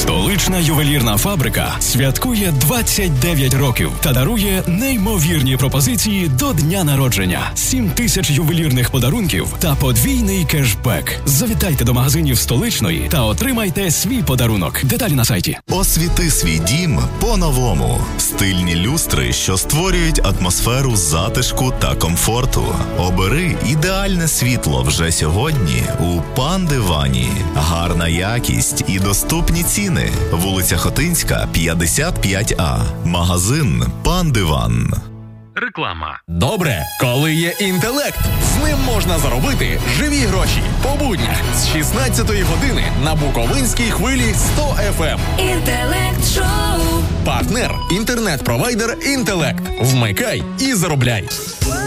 Столична ювелірна фабрика святкує 29 років та дарує неймовірні пропозиції до дня народження. 7 тисяч ювелірних подарунків та подвійний кешбек. Завітайте до магазинів Столичної та отримайте свій подарунок. Деталі на сайті. Освіти свій дім по-новому. Стильні люстри, що створюють атмосферу затишку та комфорту. Обери ідеальне світло вже сьогодні у Пан Дивані. Гарна якість і доступні ціни. Вулиця Хотинська, 55А. Магазин Пан Диван. Реклама. Добре, коли є інтелект. З ним можна заробити живі гроші. По буднях з 16-ї години на Буковинській хвилі 100 FM. Інтелект-шоу. Партнер – інтернет-провайдер «Інтелект». Вмикай і заробляй.